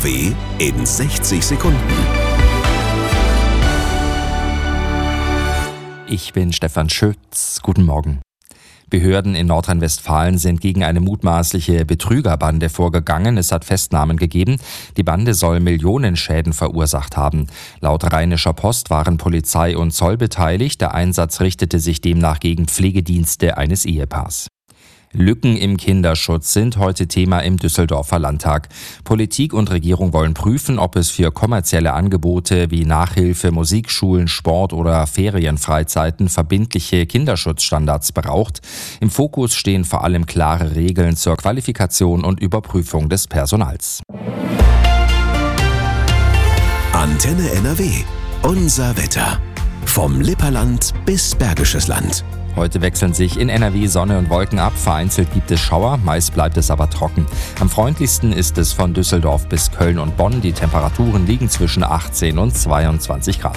NRW in 60 Sekunden. Ich bin Stefan Schütz. Guten Morgen. Behörden in Nordrhein-Westfalen sind gegen eine mutmaßliche Betrügerbande vorgegangen. Es hat Festnahmen gegeben. Die Bande soll Millionenschäden verursacht haben. Laut Rheinischer Post waren Polizei und Zoll beteiligt. Der Einsatz richtete sich demnach gegen Pflegedienste eines Ehepaars. Lücken im Kinderschutz sind heute Thema im Düsseldorfer Landtag. Politik und Regierung wollen prüfen, ob es für kommerzielle Angebote wie Nachhilfe, Musikschulen, Sport oder Ferienfreizeiten verbindliche Kinderschutzstandards braucht. Im Fokus stehen vor allem klare Regeln zur Qualifikation und Überprüfung des Personals. Antenne NRW. Unser Wetter. Vom Lipperland bis Bergisches Land. Heute wechseln sich in NRW Sonne und Wolken ab. Vereinzelt gibt es Schauer, meist bleibt es aber trocken. Am freundlichsten ist es von Düsseldorf bis Köln und Bonn. Die Temperaturen liegen zwischen 18 und 22 Grad.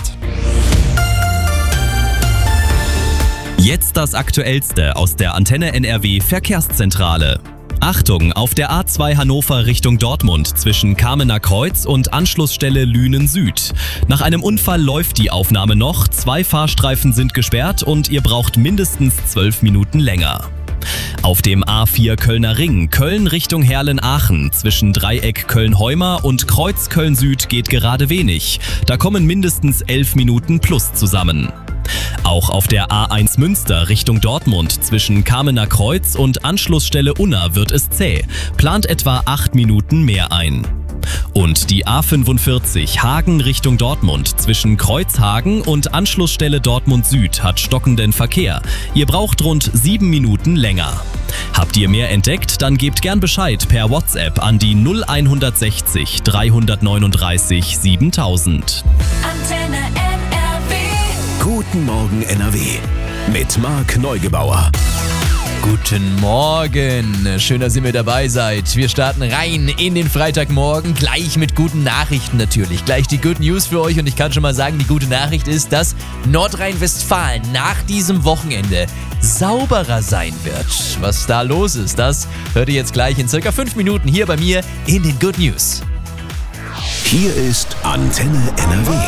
Jetzt das Aktuellste aus der Antenne NRW Verkehrszentrale. Achtung, auf der A2 Hannover Richtung Dortmund zwischen Kamener Kreuz und Anschlussstelle Lünen Süd. Nach einem Unfall läuft die Aufnahme noch, 2 Fahrstreifen sind gesperrt und ihr braucht mindestens 12 Minuten länger. Auf dem A4 Kölner Ring, Köln Richtung Herlen-Aachen, zwischen Dreieck Köln-Heuma und Kreuz Köln-Süd geht gerade wenig. Da kommen mindestens 11 Minuten plus zusammen. Auch auf der A1 Münster Richtung Dortmund zwischen Kamener Kreuz und Anschlussstelle Unna wird es zäh. Plant etwa 8 Minuten mehr ein. Und die A45 Hagen Richtung Dortmund zwischen Kreuzhagen und Anschlussstelle Dortmund Süd hat stockenden Verkehr. Ihr braucht rund 7 Minuten länger. Habt ihr mehr entdeckt? Dann gebt gern Bescheid per WhatsApp an die 0160 339 7000. Antenne NRW. Guten Morgen NRW. Mit Marc Neugebauer. Guten Morgen, schön, dass ihr mit dabei seid. Wir starten rein in den Freitagmorgen, gleich mit guten Nachrichten natürlich. Gleich die Good News für euch und ich kann schon mal sagen, die gute Nachricht ist, dass Nordrhein-Westfalen nach diesem Wochenende sauberer sein wird. Was da los ist, das hört ihr jetzt gleich in circa 5 Minuten hier bei mir in den Good News. Hier ist Antenne NRW.